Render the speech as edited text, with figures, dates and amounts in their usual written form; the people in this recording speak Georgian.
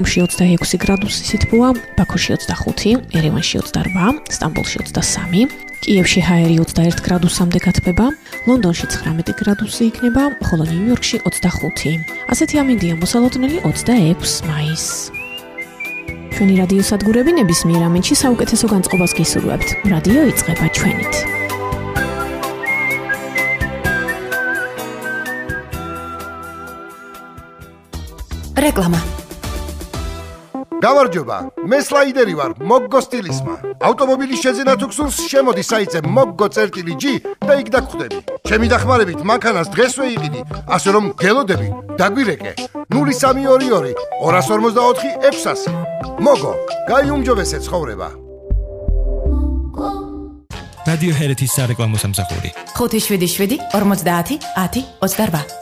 ში 26 გრადუსი სითბოა, ბაქოში 25, ერევანში 28, სტამბოლში 23, კიევში ჰაერი 21 გრადუსამდე გათბება, ლონდონში 19 გრადუსი იქნება, ხოლო ნიუ-იორკში 25. ასეთი ამინდია მოსალოდნელი 26 მაისს. ჩვენი რადიო სადგურები ნებისმიერ ამინდში საუკეთესო განწყობას გისურვებთ. რადიო იწყება ჩვენით. რეკლამა. გამარჯობა, მე სლაიდერი ვარ, მოგგო სტილისმა. ავტომობილის შეძენა თუ გსურს, შემოდი საიტზე moggo.g და იქ დაგხვდები. ჩემი დახმარებით მანქანას დღესვე იყიდი, ასე რომ გელოდები, დაგვირეკე. 0322 254 600. მოგო, გაიუმჯობესე ცხოვრება. რადიო ჰერეთის სარეკლამო სამსახური. 577 50 10 28